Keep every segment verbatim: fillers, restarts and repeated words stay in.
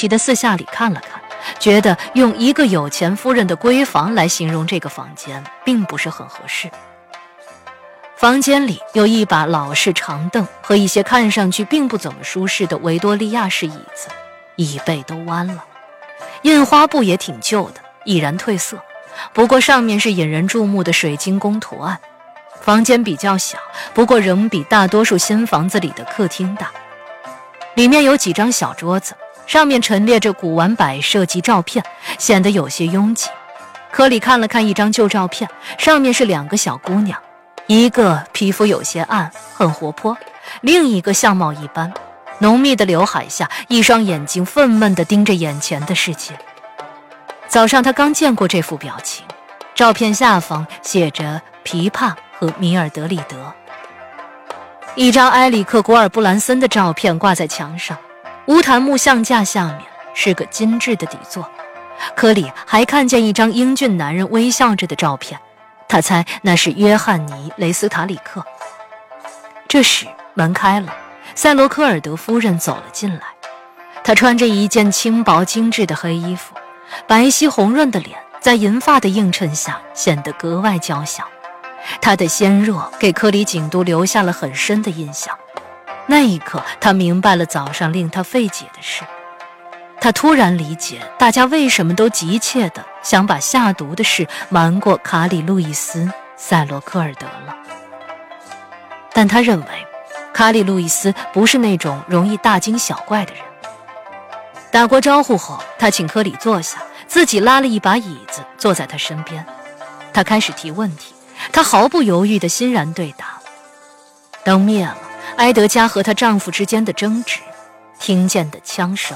奇地四下里看了看，觉得用一个有钱夫人的闺房来形容这个房间并不是很合适。房间里有一把老式长凳和一些看上去并不怎么舒适的维多利亚式椅子，椅背都弯了，印花布也挺旧的，已然褪色，不过上面是引人注目的水晶宫图案。房间比较小，不过仍比大多数新房子里的客厅大。里面有几张小桌子，上面陈列着古玩摆设及照片，显得有些拥挤。科里看了看一张旧照片，上面是两个小姑娘，一个皮肤有些暗，很活泼，另一个相貌一般，浓密的刘海下，一双眼睛愤懑地盯着眼前的世界。早上他刚见过这副表情，照片下方写着琵琶和米尔德里德。一张埃里克·古尔布兰森的照片挂在墙上，乌檀木像架下面是个精致的底座。科里还看见一张英俊男人微笑着的照片，他猜那是约翰尼·雷斯塔里克。这时门开了，塞罗科尔德夫人走了进来。她穿着一件轻薄精致的黑衣服，白皙红润的脸在银发的映衬下显得格外娇小。她的纤弱给科里景都留下了很深的印象。那一刻，他明白了早上令他费解的事。他突然理解大家为什么都急切地想把下毒的事瞒过卡里路易斯·塞罗科尔德了。但他认为卡里路易斯不是那种容易大惊小怪的人。打过招呼后，他请科里坐下，自己拉了一把椅子坐在他身边。他开始提问题，她毫不犹豫地欣然对答。灯灭了，埃德加和她丈夫之间的争执，听见的枪声。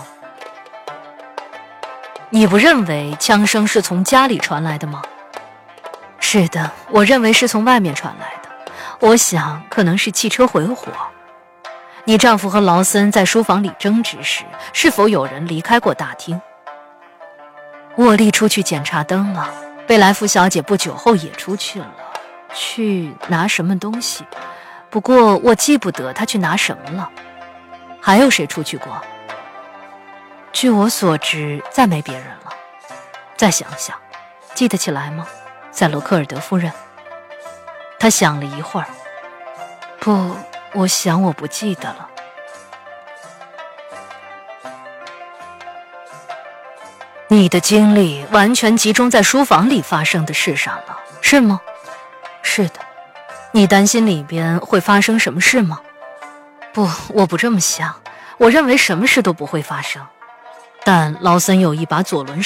你不认为枪声是从家里传来的吗？是的，我认为是从外面传来的。我想可能是汽车回火。你丈夫和劳森在书房里争执时，是否有人离开过大厅？沃利出去检查灯了，贝莱夫小姐不久后也出去了，去拿什么东西，不过我记不得她去拿什么了。还有谁出去过？据我所知，再没别人了。再想想，记得起来吗，塞罗科尔德夫人？她想了一会儿，不，我想我不记得了。你的精力完全集中在书房里发生的事上了，是吗？是的。你担心里边会发生什么事吗？不，我不这么想。我认为什么事都不会发生。但劳森有一把左轮